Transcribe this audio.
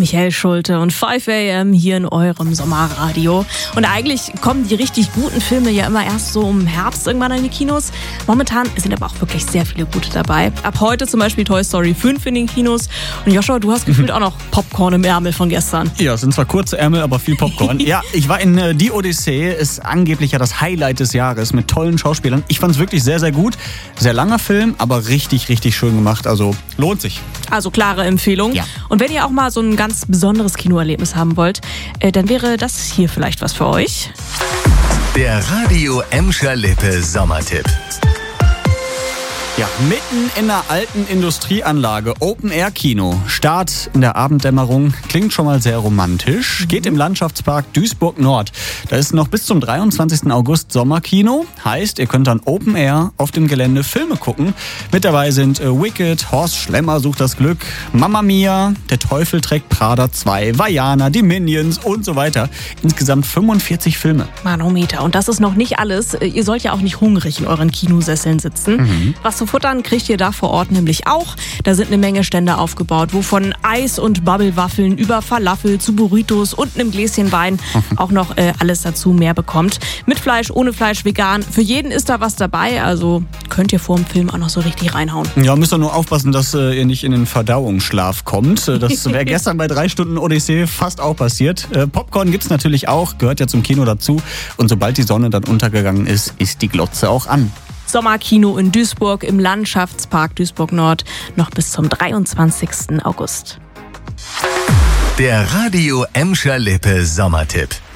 Michael Schulte und 5 AM hier in eurem Sommerradio. Und eigentlich kommen die richtig guten Filme ja immer erst so im Herbst irgendwann in die Kinos. Momentan sind aber auch wirklich sehr viele gute dabei. Ab heute zum Beispiel Toy Story 5 in den Kinos. Und Joshua, du hast gefühlt auch noch Popcorn im Ärmel von gestern. Ja, es sind zwar kurze Ärmel, aber viel Popcorn. Ja, ich war in Die Odyssee, ist angeblich ja das Highlight des Jahres mit tollen Schauspielern. Ich fand es wirklich sehr, sehr gut. Sehr langer Film, aber richtig, richtig schön gemacht. Also lohnt sich. Also klare Empfehlung. Ja. Und wenn ihr auch mal so ein ganz besonderes Kinoerlebnis haben wollt, dann wäre das hier vielleicht was für euch. Der Radio Emscher Lippe Sommertipp. Ja, mitten in einer alten Industrieanlage, Open-Air-Kino, Start in der Abenddämmerung, klingt schon mal sehr romantisch, geht im Landschaftspark Duisburg-Nord. Da ist noch bis zum 23. August Sommerkino, heißt, ihr könnt dann Open-Air auf dem Gelände Filme gucken. Mit dabei sind Wicked, Horst Schlemmer sucht das Glück, Mamma Mia, Der Teufel trägt Prada 2, Vaiana, die Minions und so weiter. Insgesamt 45 Filme. Manometer. Und das ist noch nicht alles. Ihr sollt ja auch nicht hungrig in euren Kinosesseln sitzen. Was zu futtern kriegt ihr da vor Ort nämlich auch. Da sind eine Menge Stände aufgebaut, wo von Eis und Bubblewaffeln über Falafel zu Burritos und einem Gläschen Wein auch noch alles dazu mehr bekommt. Mit Fleisch, ohne Fleisch, vegan. Für jeden ist da was dabei, also könnt ihr vor dem Film auch noch so richtig reinhauen. Ja, müsst ihr nur aufpassen, dass ihr nicht in den Verdauungsschlaf kommt. Das wäre gestern bei 3 Stunden Odyssee fast auch passiert. Popcorn gibt's natürlich auch, gehört ja zum Kino dazu. Und sobald die Sonne dann untergegangen ist, ist die Glotze auch an. Sommerkino in Duisburg im Landschaftspark Duisburg-Nord noch bis zum 23. August. Der Radio Emscher Lippe Sommertipp.